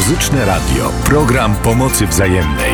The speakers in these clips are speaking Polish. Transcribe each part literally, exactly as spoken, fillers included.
Muzyczne Radio. Program pomocy wzajemnej.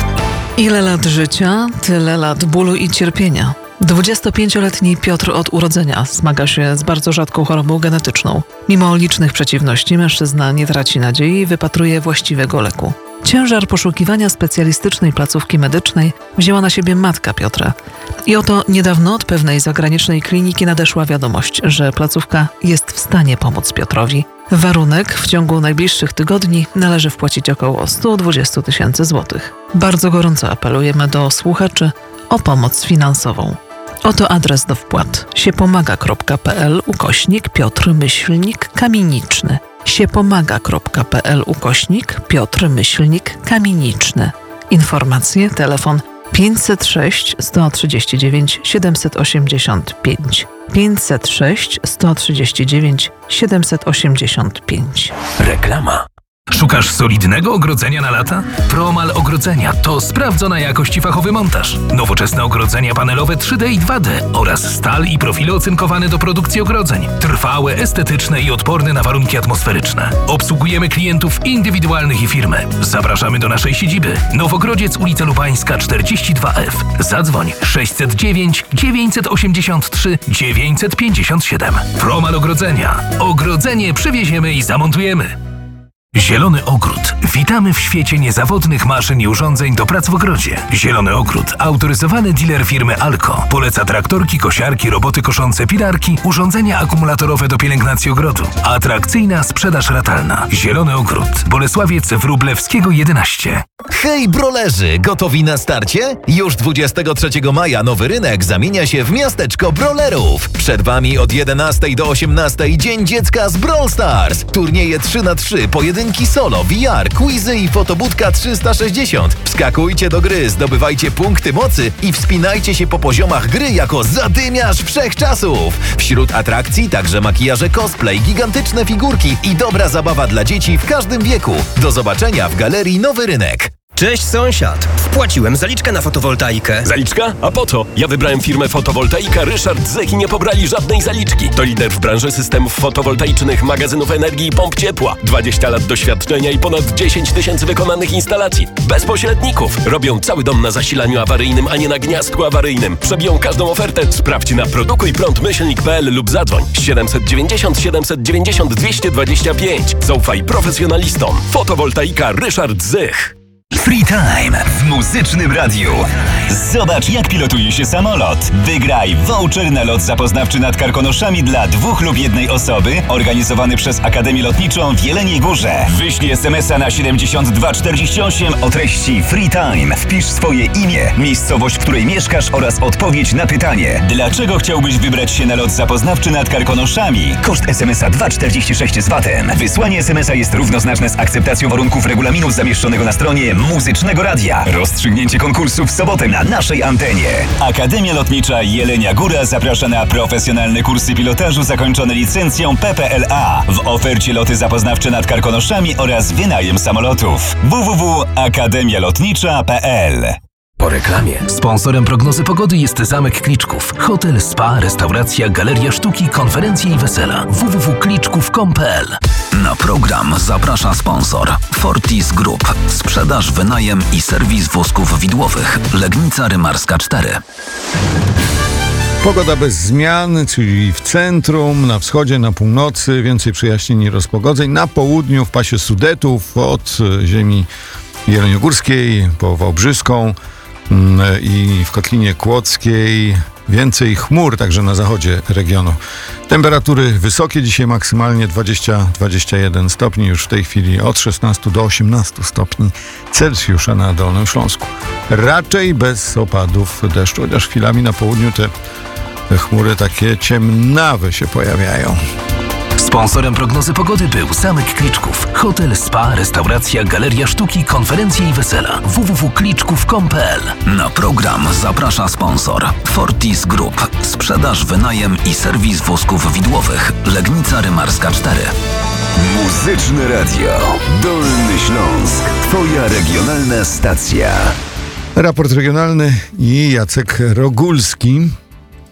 Ile lat życia, tyle lat bólu i cierpienia. dwudziestopięcioletni Piotr od urodzenia zmaga się z bardzo rzadką chorobą genetyczną. Mimo licznych przeciwności mężczyzna nie traci nadziei i wypatruje właściwego leku. Ciężar poszukiwania specjalistycznej placówki medycznej wzięła na siebie matka Piotra. I oto niedawno od pewnej zagranicznej kliniki nadeszła wiadomość, że placówka jest w stanie pomóc Piotrowi. Warunek: w ciągu najbliższych tygodni należy wpłacić około sto dwadzieścia tysięcy złotych. Bardzo gorąco apelujemy do słuchaczy o pomoc finansową. Oto adres do wpłat: siepomaga.pl ukośnik Piotr myślnik kamieniczny. siepomaga.pl ukośnik Piotr myślnik kamieniczny. Informacje: telefon pięćset sześć sto trzydzieści dziewięć siedemset osiemdziesiąt pięć. pięćset sześć sto trzydzieści dziewięć siedemset osiemdziesiąt pięć. Reklama. Szukasz solidnego ogrodzenia na lata? Promal Ogrodzenia to sprawdzona jakość i fachowy montaż. Nowoczesne ogrodzenia panelowe trzy D i dwa D oraz stal i profile ocynkowane do produkcji ogrodzeń. Trwałe, estetyczne i odporne na warunki atmosferyczne. Obsługujemy klientów indywidualnych i firmy. Zapraszamy do naszej siedziby. Nowogrodziec, ulica Lubańska czterdzieści dwa F. Zadzwoń sześćset dziewięć dziewięćset osiemdziesiąt trzy dziewięćset pięćdziesiąt siedem. Promal Ogrodzenia. Ogrodzenie przywieziemy i zamontujemy. Zielony Ogród. Witamy w świecie niezawodnych maszyn i urządzeń do prac w ogrodzie. Zielony Ogród. Autoryzowany dealer firmy Alco. Poleca traktorki, kosiarki, roboty koszące, pilarki, urządzenia akumulatorowe do pielęgnacji ogrodu. Atrakcyjna sprzedaż ratalna. Zielony Ogród. Bolesławiec Wróblewskiego jedenaście. Hej brolerzy, gotowi na starcie? Już dwudziestego trzeciego maja Nowy Rynek zamienia się w miasteczko brolerów. Przed Wami od jedenastej do osiemnastej Dzień Dziecka z Brawl Stars. Turnieje trzy na trzy, pojedynki solo, V R, quizy i fotobudka trzysta sześćdziesiąt. Wskakujcie do gry, zdobywajcie punkty mocy i wspinajcie się po poziomach gry jako zadymiarz wszechczasów. Wśród atrakcji także makijaże cosplay, gigantyczne figurki i dobra zabawa dla dzieci w każdym wieku. Do zobaczenia w Galerii Nowy Rynek. Cześć sąsiad, wpłaciłem zaliczkę na fotowoltaikę. Zaliczka? A po co? Ja wybrałem firmę Fotowoltaika Ryszard Zech i nie pobrali żadnej zaliczki. To lider w branży systemów fotowoltaicznych, magazynów energii i pomp ciepła. dwadzieścia lat doświadczenia i ponad dziesięć tysięcy wykonanych instalacji. Bez pośredników. Robią cały dom na zasilaniu awaryjnym, a nie na gniazdku awaryjnym. Przebiją każdą ofertę. Sprawdź na produkujprądmyślnik kropka p l lub zadzwoń siedemset dziewięćdziesiąt siedemset dziewięćdziesiąt dwieście dwadzieścia pięć. Zaufaj profesjonalistom. Fotowoltaika Ryszard Zech. Free Time w Muzycznym Radiu. Zobacz, jak pilotuje się samolot. Wygraj voucher na lot zapoznawczy nad Karkonoszami dla dwóch lub jednej osoby, organizowany przez Akademię Lotniczą w Jeleniej Górze. Wyślij es em es a na siedemdziesiąt dwa czterdzieści osiem o treści Free Time. Wpisz swoje imię, miejscowość, w której mieszkasz oraz odpowiedź na pytanie: dlaczego chciałbyś wybrać się na lot zapoznawczy nad Karkonoszami? Koszt es em es a dwa czterdzieści sześć z vatem. Wysłanie es em es a jest równoznaczne z akceptacją warunków regulaminu zamieszczonego na stronie Muzycznego Radia. Rozstrzygnięcie konkursu w sobotę na naszej antenie. Akademia Lotnicza Jelenia Góra zaprasza na profesjonalne kursy pilotażu zakończone licencją P P L A. W ofercie loty zapoznawcze nad Karkonoszami oraz wynajem samolotów. w w w kropka akademia lotnicza kropka p l. Po reklamie. Sponsorem prognozy pogody jest Zamek Kliczków. Hotel, spa, restauracja, galeria sztuki, konferencje i wesela. w w w kropka kliczków kropka com kropka p l. Na program zaprasza sponsor Fortis Group. Sprzedaż, wynajem i serwis wózków widłowych. Legnica Rymarska cztery. Pogoda bez zmian, czyli w centrum, na wschodzie, na północy. Więcej przejaśnień i rozpogodzeń. Na południu w pasie Sudetów od ziemi jeleniogórskiej po Wałbrzyską i w Kotlinie Kłodzkiej więcej chmur, także na zachodzie regionu. Temperatury wysokie dzisiaj, maksymalnie dwadzieścia do dwudziestu jeden stopni, już w tej chwili od szesnastu do osiemnastu stopni Celsjusza na Dolnym Śląsku. Raczej bez opadów deszczu, chociaż chwilami na południu te chmury takie ciemnawe się pojawiają. Sponsorem prognozy pogody był Zamek Kliczków. Hotel, spa, restauracja, galeria sztuki, konferencje i wesela. w w w kropka kliczków kropka com kropka p l. Na program zaprasza sponsor Fortis Group. Sprzedaż, wynajem i serwis wózków widłowych. Legnica Rymarska cztery. Muzyczne Radio. Dolny Śląsk. Twoja regionalna stacja. Raport regionalny i Jacek Rogulski.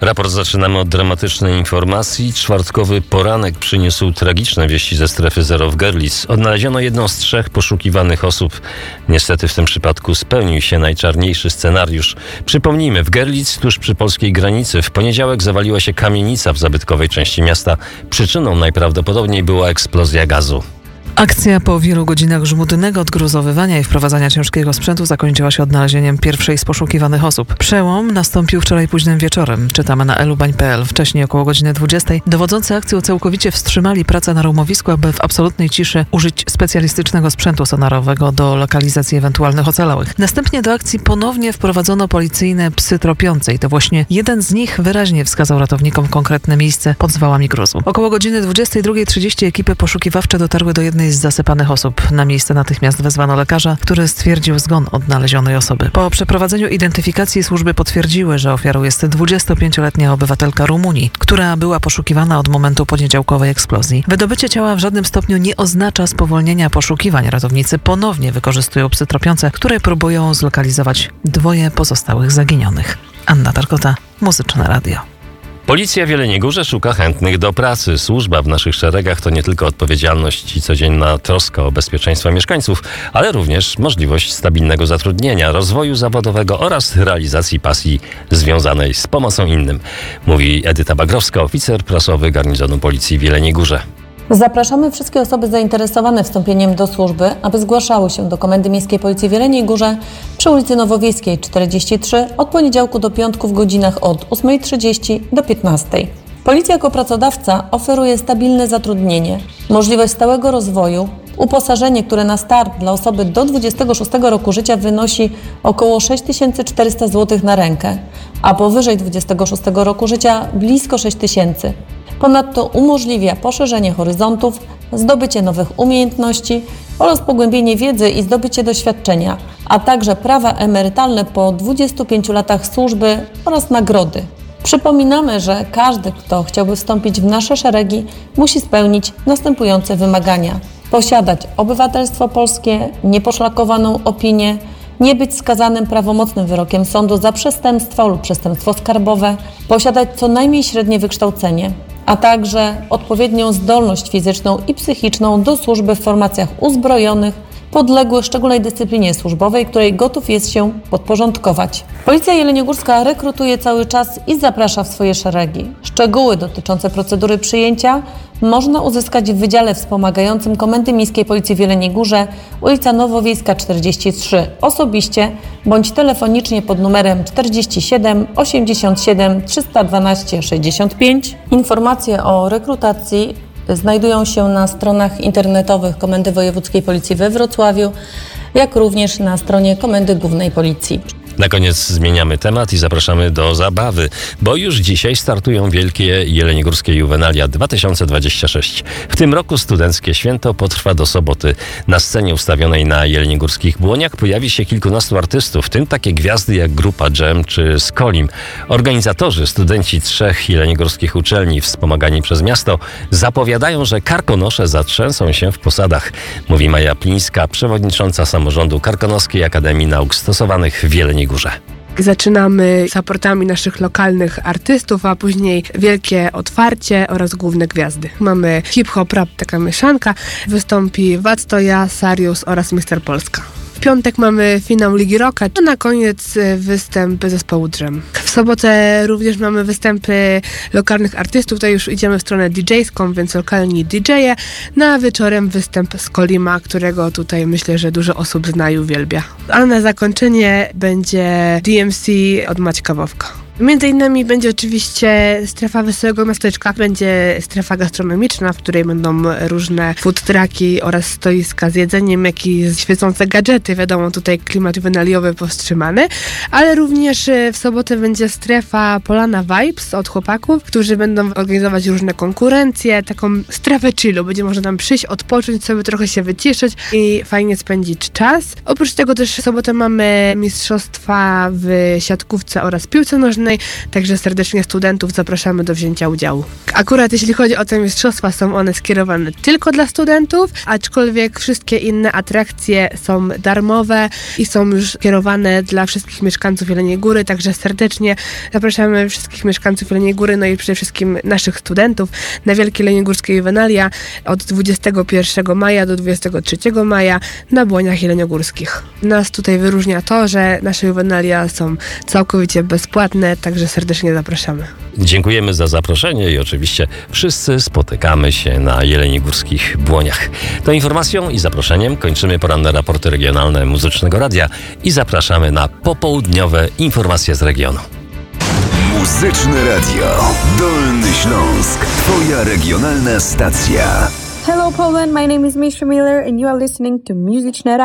Raport zaczynamy od dramatycznej informacji. Czwartkowy poranek przyniósł tragiczne wieści ze strefy zero w Görlitz. Odnaleziono jedną z trzech poszukiwanych osób. Niestety w tym przypadku spełnił się najczarniejszy scenariusz. Przypomnijmy, w Görlitz, tuż przy polskiej granicy, w poniedziałek zawaliła się kamienica w zabytkowej części miasta. Przyczyną najprawdopodobniej była eksplozja gazu. Akcja po wielu godzinach żmudnego odgruzowywania i wprowadzania ciężkiego sprzętu zakończyła się odnalezieniem pierwszej z poszukiwanych osób. Przełom nastąpił wczoraj późnym wieczorem. Czytamy na elubań kropka pe el. Wcześniej około godziny dwudziestej dowodzący akcją całkowicie wstrzymali pracę na rumowisku, aby w absolutnej ciszy użyć specjalistycznego sprzętu sonarowego do lokalizacji ewentualnych ocalałych. Następnie do akcji ponownie wprowadzono policyjne psy tropiące i to właśnie jeden z nich wyraźnie wskazał ratownikom konkretne miejsce pod zwałami gruzu. Około godziny dwudziestej drugiej trzydzieści ekipy poszukiwawcze dotarły do jednej z zasypanych osób. Na miejsce natychmiast wezwano lekarza, który stwierdził zgon odnalezionej osoby. Po przeprowadzeniu identyfikacji służby potwierdziły, że ofiarą jest dwudziestopięcioletnia obywatelka Rumunii, która była poszukiwana od momentu poniedziałkowej eksplozji. Wydobycie ciała w żadnym stopniu nie oznacza spowolnienia poszukiwań. Ratownicy ponownie wykorzystują psy tropiące, które próbują zlokalizować dwoje pozostałych zaginionych. Anna Tarkota, Muzyczne Radio. Policja w Jeleniej Górze szuka chętnych do pracy. Służba w naszych szeregach to nie tylko odpowiedzialność i codzienna troska o bezpieczeństwo mieszkańców, ale również możliwość stabilnego zatrudnienia, rozwoju zawodowego oraz realizacji pasji związanej z pomocą innym, mówi Edyta Bagrowska, oficer prasowy garnizonu Policji w Jeleniej Górze. Zapraszamy wszystkie osoby zainteresowane wstąpieniem do służby, aby zgłaszały się do Komendy Miejskiej Policji w Jeleniej Górze przy ulicy Nowowiejskiej czterdzieści trzy od poniedziałku do piątku w godzinach od ósmej trzydzieści do piętnastej. Policja jako pracodawca oferuje stabilne zatrudnienie, możliwość stałego rozwoju, uposażenie, które na start dla osoby do dwudziestego szóstego roku życia wynosi około sześć tysięcy czterysta złotych na rękę, a powyżej dwudziestego szóstego roku życia blisko sześć tysięcy. Ponadto umożliwia poszerzenie horyzontów, zdobycie nowych umiejętności oraz pogłębienie wiedzy i zdobycie doświadczenia, a także prawa emerytalne po dwudziestu pięciu latach służby oraz nagrody. Przypominamy, że każdy, kto chciałby wstąpić w nasze szeregi, musi spełnić następujące wymagania: posiadać obywatelstwo polskie, nieposzlakowaną opinię, nie być skazanym prawomocnym wyrokiem sądu za przestępstwo lub przestępstwo skarbowe, posiadać co najmniej średnie wykształcenie, a także odpowiednią zdolność fizyczną i psychiczną do służby w formacjach uzbrojonych, podległych szczególnej dyscyplinie służbowej, której gotów jest się podporządkować. Policja jeleniogórska rekrutuje cały czas i zaprasza w swoje szeregi. Szczegóły dotyczące procedury przyjęcia można uzyskać w Wydziale Wspomagającym Komendy Miejskiej Policji w Jeleniej Górze, ulica Nowowiejska czterdzieści trzy, osobiście bądź telefonicznie pod numerem czterdzieści siedem osiemdziesiąt siedem trzysta dwanaście sześćdziesiąt pięć. Informacje o rekrutacji znajdują się na stronach internetowych Komendy Wojewódzkiej Policji we Wrocławiu, jak również na stronie Komendy Głównej Policji. Na koniec zmieniamy temat i zapraszamy do zabawy, bo już dzisiaj startują Wielkie Jeleniogórskie Juwenalia dwa tysiące dwadzieścia sześć. W tym roku studenckie święto potrwa do soboty. Na scenie ustawionej na jeleniogórskich Błoniach pojawi się kilkunastu artystów, w tym takie gwiazdy jak grupa Dżem czy Skolim. Organizatorzy, studenci trzech jeleniogórskich uczelni wspomagani przez miasto, zapowiadają, że karkonosze zatrzęsą się w posadach, mówi Maja Plińska, przewodnicząca samorządu Karkonoskiej Akademii Nauk Stosowanych w Jeleniej Górze. Zaczynamy supportami naszych lokalnych artystów, a później wielkie otwarcie oraz główne gwiazdy. Mamy hip-hop, rap, taka mieszanka. Wystąpi Wactoja, Sarius oraz mister Polska. W piątek mamy finał Ligi Rocka, a na koniec występy zespołu Dżem. W sobotę również mamy występy lokalnych artystów, tutaj już idziemy w stronę didżejską, więc lokalni didżeje. Na wieczorem występ Skolima, którego tutaj myślę, że dużo osób zna i uwielbia. A na zakończenie będzie D M C od Maćka Wowka. Między innymi będzie oczywiście strefa Wesołego Miasteczka, będzie strefa gastronomiczna, w której będą różne food trucki oraz stoiska z jedzeniem, jak i świecące gadżety. Wiadomo, tutaj klimat juwenaliowy powstrzymany, ale również w sobotę będzie strefa Polana Vibes od chłopaków, którzy będą organizować różne konkurencje, taką strefę chillu. Będzie można tam przyjść, odpocząć sobie, trochę się wyciszyć i fajnie spędzić czas. Oprócz tego też w sobotę mamy mistrzostwa w siatkówce oraz piłce nożnej. muzycznej, także serdecznie studentów zapraszamy do wzięcia udziału. Akurat jeśli chodzi o te mistrzostwa, są one skierowane tylko dla studentów, aczkolwiek wszystkie inne atrakcje są darmowe i są już kierowane dla wszystkich mieszkańców Jeleniej Góry, także serdecznie zapraszamy wszystkich mieszkańców Jeleniej Góry, no i przede wszystkim naszych studentów na Wielkie Jeleniogórskie Juwenalia od dwudziestego pierwszego maja do dwudziestego trzeciego maja na Błoniach Jeleniogórskich. Nas tutaj wyróżnia to, że nasze juwenalia są całkowicie bezpłatne, także serdecznie zapraszamy. Dziękujemy za zaproszenie i oczywiście wszyscy spotykamy się na Jeleniogórskich Błoniach. To informacją i zaproszeniem kończymy poranne raporty regionalne Muzycznego Radia i zapraszamy na popołudniowe informacje z regionu. Muzyczne Radio. Dolny Śląsk. Twoja regionalna stacja. Hello Poland, my name is Misha Miller and you are listening to Muzyczne Radio.